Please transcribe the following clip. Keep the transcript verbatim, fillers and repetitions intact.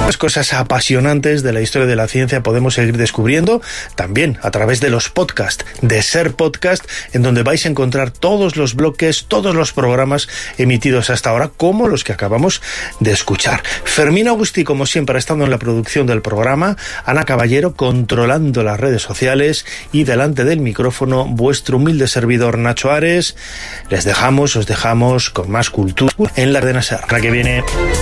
Las cosas apasionantes de la historia de la ciencia podemos seguir descubriendo también a través de los podcasts de Ser Podcast, en donde vais a encontrar todos los bloques, todos los programas emitidos hasta ahora, como los que acabamos de escuchar. Fermín Agustí, como siempre, ha estado en la producción del programa, Ana Caballero controlando las redes sociales y delante del micrófono vuestro humilde servidor Nacho Ares. Les dejamos, os dejamos con más cultura en la cadena Ser. La que viene...